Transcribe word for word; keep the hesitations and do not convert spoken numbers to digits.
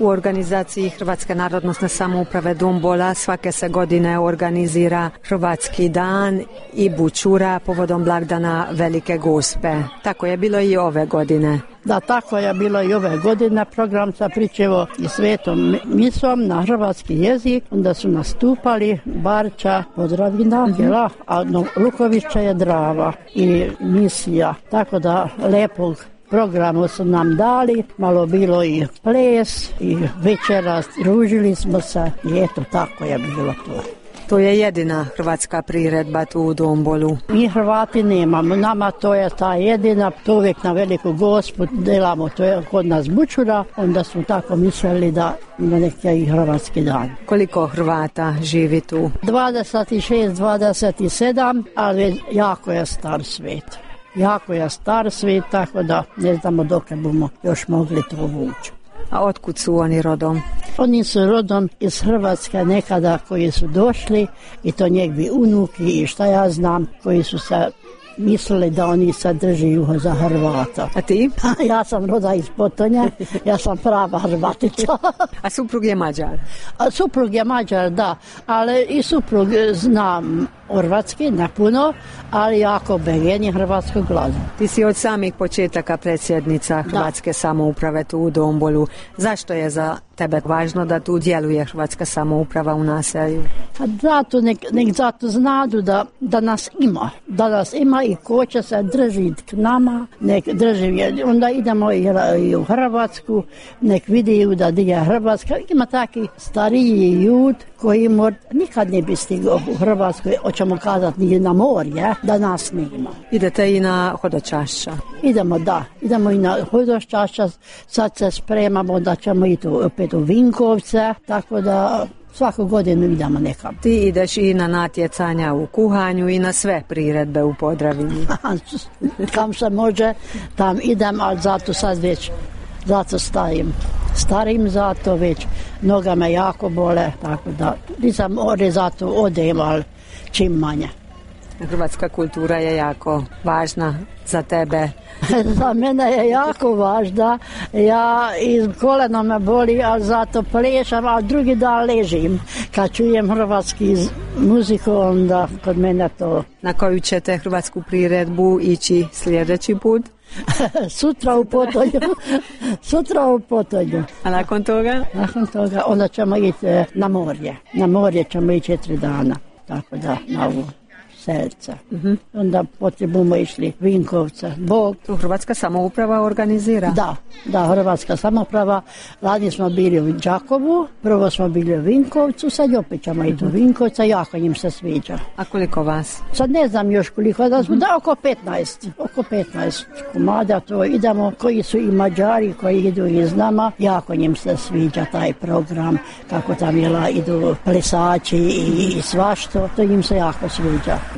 U organizaciji Hrvatske narodnosne samouprave Dumbola svake se godine organizira Hrvatski dan i bučura povodom blagdana Velike Gospe. Tako je bilo i ove godine. Da, tako je bilo i ove godine. Program se pričevo i svetom misom na hrvatski jezik. Onda su nastupali Barča, Podravina, mm-hmm. jela, a no, Lukovića je Drava i misija. Tako da lepog programu su nam dali, malo bilo i ples i večera, družili smo se i eto tako je bilo to. To je jedina hrvatska priredba tu u Dombolu. Mi Hrvati nemamo, nama to je ta jedina, to uvijek na Veliku Gospu delamo, to je kod nas bučura, onda smo tako mislili da ima neki i hrvatski dan. Koliko Hrvata živi tu? dvadeset šest dvadeset sedam, ali jako je star svijet. Jako je star svijet, tako da ne znamo dok bomo još mogli to vući. A otkud su oni rodom? Oni su rodom iz Hrvatske nekada koji su došli i to njegovi unuki i šta ja znam koji su se mislili da oni sad drži juho za Hrvata. A ti? Ja sam roda iz Potonja, ja sam prava Hrvatica. A suprug je Mađar? A suprug je Mađar, da, ali i suprug znam hrvatski, ne puno, ali jako begeni hrvatsku glazbu. Ti si od samih početaka predsjednica Hrvatske da. samouprave tu u Dombolu. Zašto je za tebe važno da tu djeluje Hrvatska samouprava u naselju? Zato nek, nek zato znadu da, da nas ima, da nas ima i ko će se držiti k nama, nek drži, onda idemo i, i u Hrvatsku, nek vidiju da je Hrvatska, ima taki stariji ljud koji mor, nikad ne bi stigao u Hrvatsku, hoćemo kazati ni na morje, da nas nema. Idete i na hodočašća? Idemo, da, idemo i na hodočašća, sad se spremamo da ćemo i tu opet u Vinkovce, tako da svaku godinu idemo nekam. Ti ideš i na natjecanja u kuhanju i na sve priredbe u Podravini. Kam se može, tam idem, ali zato sad već, zato stavim. Starim zato već, noga me jako bole, tako da nisam ore zato odem, ali čim manje. Hrvatska kultura je jako važna za tebe. Za mene je jako važna. Ja iz kolena me boli, ali zato plešam, a drugi dan ležim. Kad čujem hrvatski muziku, onda kod mene to. Na koju ćete hrvatsku priredbu ići sljedeći put? Sutra u Potonju. Sutra u Potonju. A nakon toga? Nakon toga onda ćemo ići na morje. Na morje ćemo ići četiri dana. Tako da, na ovu Selca. Uh-huh. Onda potrebujemo išli Vinkovca, Bog. Tu Hrvatska samouprava organizira? Da, da, Hrvatska samouprava. Lani smo bili u Đakovu, prvo smo bili u Vinkovcu, sad opet ćemo uh-huh. ići u Vinkovca, jako njim se sviđa. A koliko vas? Sad ne znam još koliko, da smo, uh-huh. da oko petnaest, oko petnaest komada, to idemo, koji su i Mađari koji idu iz nama, jako njim se sviđa taj program, kako tam jela idu plesači i, i svašto, to njim se jako sviđa.